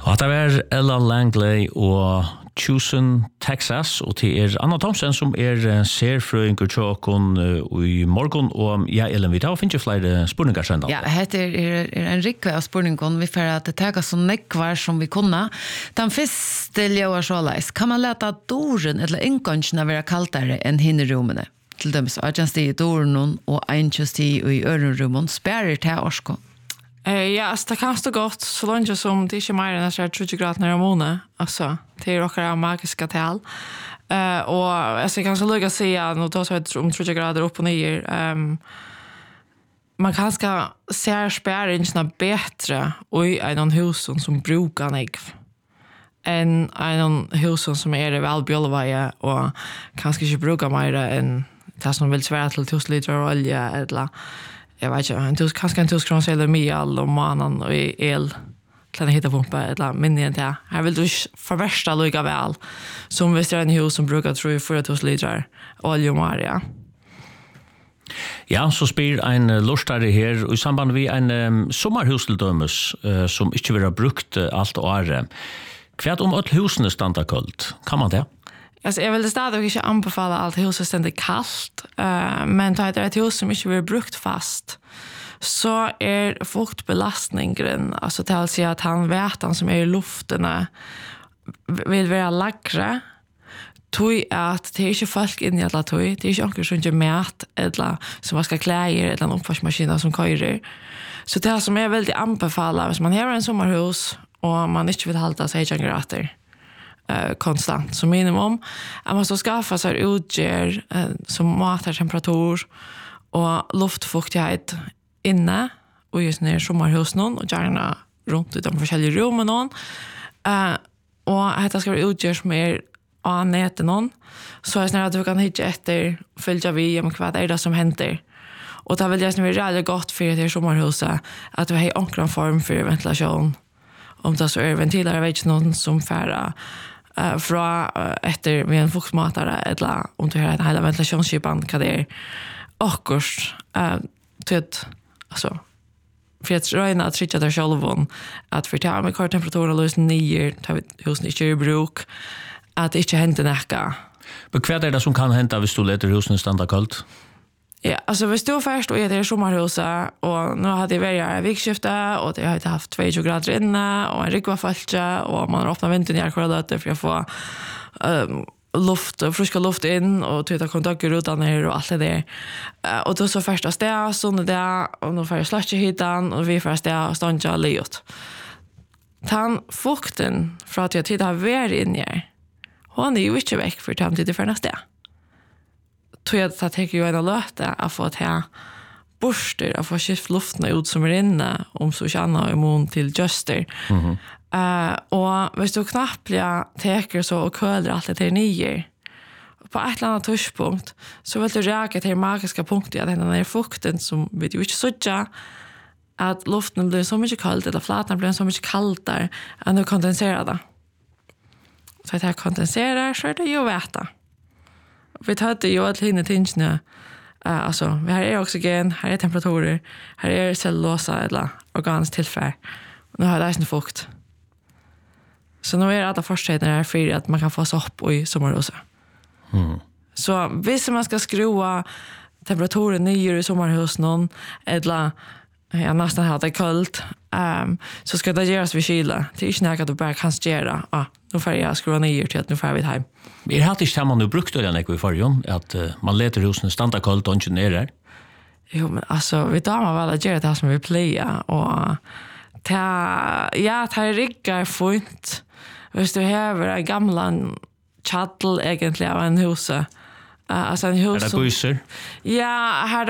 Og det var Ella Langley og Tucson, Texas, og til Anna Thomsen som serfrøyngur tjåkon i morgon, og Ellen, vi tar og finner flere spurningar sendan. Ja, heter en rikve av spurningon, vi får at det tega så nekvar som vi kunne. Den første ljøer såleis, kan man leta doren eller inngångsene være kaltare enn hinneromene? Til dem så agjensti i doren og enkjøsti i ørenrommen, spærer til orsko? Ja, alltså det kan stå gott så långt som det inte mer än 30 grader nära månaden. Alltså, det är också magiska tal. Och alltså, jag kan så lugga säga, nu tar jag om 30 grader upp och ner. Man kan ska se spärringarna bättre i en hus som brukar negv än en hus som är väl bjölvaje och kanske inte brukar mer än det som vill svära till 1000 liter olja eller jag vet inte, kanske en 1000 kronor eller mjölk och mannen och el till en hittapumpa eller minne än det. Här vill du förvärsta lika väl som hvis det är en hus som brukar tror jag 4000 liter olja och maria. Ja, så spyr en lustare her i samband med en sommarhus til dømes som ikke vil ha brukt alt året. Hva om alle husene standa kallt? Kan man det? Alltså jag vill stadig inte anbefala allt huset ständigt kallt, men det är ett hus som inte blir brukt fast så är fuktbelastningen, alltså det vill säga att han vätan som är i luften vill vara lagre, tog att det är inte folk in i alla tog, det är inte onkel som inte mät eller som man ska kläder eller en uppvaskmaskin som körer. Så det som är väldigt anbefala, hvis man har en sommarhus och man inte vill halta 16 grader konstant som minimum. Att man så skaffa sig utgör som matar temperatur och luftfuktighet inne och just när sommarhusen och gärna runt i de olika rummen och detta ska vara utgör som är av nätet någon så är att du kan hitta efter följa vi om vad är det som händer. Och det vill jag som är väldigt gott för det sommarhuset att du har en form för ventilation. Om det så är ventiler, jag vet inte någon som färra fra efter med en fuktmatare eller om du har en hela ventilationsskipan vad det är akkurst alltså för att röjna att trycka där själv att förtära med korttemperaturen lös 9 husen inte i bruk att det inte händer näka. Men vad är det som kan hända hvis du leter husen standa kallt? Ja, alltså hvis du först och är det sommarhuset och nu hade det varit vikskifte och det har inte haft 22 grader inne och en rikva falska och man har öppnat vintern i arkvaradet för att få friska luft in och tyta kontakter utan ner och allt det där. Och då så första steg, sån där och nu får jag slasha hitan och vi får steg och stånja liot. Tan fukten för att jag tittar ver in i hon är ju inte väck för att det förna steg. Tror jag att det tar ju en löte att få ta borster, att få skift luften ut som är inne om så känner immun till juster. Och hvis du knappliga teker så och köler allt det till nio på ett eller annat touchpunkt så vill du räka till magiska punkter att den är fukten som vi ju inte sådja att luften blir så mycket kall eller flatan blir så mycket kallare än att kondensera det. Så att det kondenserar så är det ju väta. Vi hade ju att hinna tingsna alltså vi har är oxygen, här är temperaturer, här är cellulosa eller organiskt tillfär. Nu har det en fukt. Så nu är det alla förstheden här för att man kan få sopp i sommarhuset. Så hvis man ska skruva temperaturen ner i sommarhusen eller jag nästan har det kallt så ska det göras vid kyla. Det är inte något att du bara kan göra. Nu får jag skruva ner till att nu får vi hem. Det har inte man nu brukt det i förrjun att man leter husen standa kallt och inte ner där. Jo, men alltså vi tar man väl att göra det som vi playa och det är riggar fint. Hvis du har en gamla chattel egentligen av en hus. Alltså en hus. Är det buser? Ja, här